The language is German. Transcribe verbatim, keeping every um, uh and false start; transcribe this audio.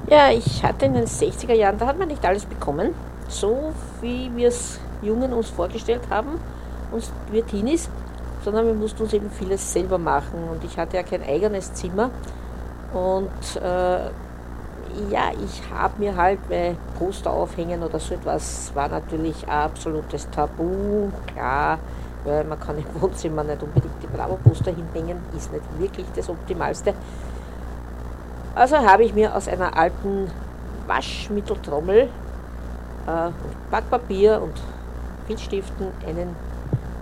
Ja, ich hatte in den sechziger Jahren, da hat man nicht alles bekommen, so wie wir es Jungen uns vorgestellt haben, uns wir Teenies, sondern wir mussten uns eben vieles selber machen und ich hatte ja kein eigenes Zimmer und äh, ja, ich habe mir halt bei Poster aufhängen oder so etwas, war natürlich ein absolutes Tabu, klar, weil man kann im Wohnzimmer nicht unbedingt die Bravo-Poster hinhängen, ist nicht wirklich das Optimalste. Also habe ich mir aus einer alten Waschmitteltrommel äh, Backpapier und Filzstiften einen